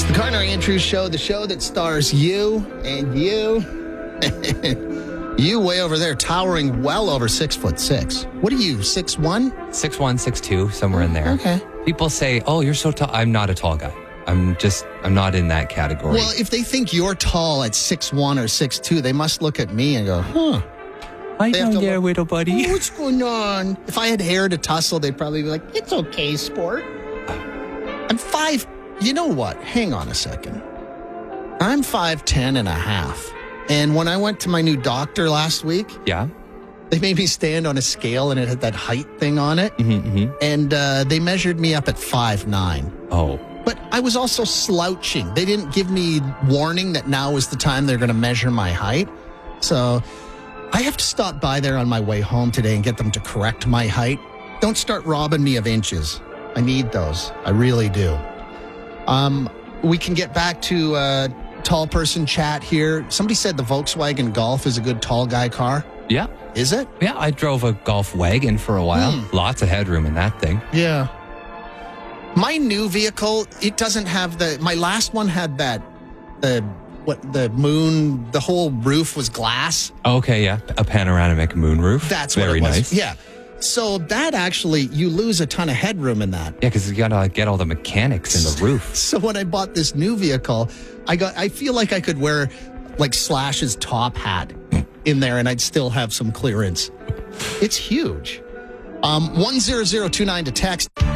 The Garner Andrews Show, the show that stars you and you. You way over there, towering well over 6'6". What are you, 6'1"? 6'1", 6'2", somewhere in there. Okay. People say, oh, you're so tall. I'm not a tall guy. I'm not in that category. Well, if they think you're tall at 6'1" or 6'2", they must look at me and go, huh. I They have know to there, look- little buddy. Oh, what's going on? If I had hair to tussle, they'd probably be like, it's okay, sport. I'm 5. You know what? Hang on a second. I'm 5'10" and a half. And when I went to my new doctor last week, Yeah? they made me stand on a scale and it had that height thing on it. Mm-hmm. And they measured me up at 5'9". Oh. But I was also slouching. They didn't give me warning that now is the time they're going to measure my height. So I have to stop by there on my way home today and get them to correct my height. Don't start robbing me of inches. I need those. I really do. We can get back to tall person chat here. Somebody said the Volkswagen Golf is a good tall guy car. Yeah. Is it? Yeah, I drove a Golf wagon for a while. Lots of headroom in that thing. Yeah. My new vehicle, it doesn't have my last one had the moon, the whole roof was glass. Okay, yeah. A panoramic moonroof. That's what very it was. nice. Yeah. So that actually, you lose a ton of headroom in that. Yeah, because you got to get all the mechanics in the roof. So when I bought this new vehicle, I feel like I could wear like Slash's top hat in there and I'd still have some clearance. It's huge. 10029 to text.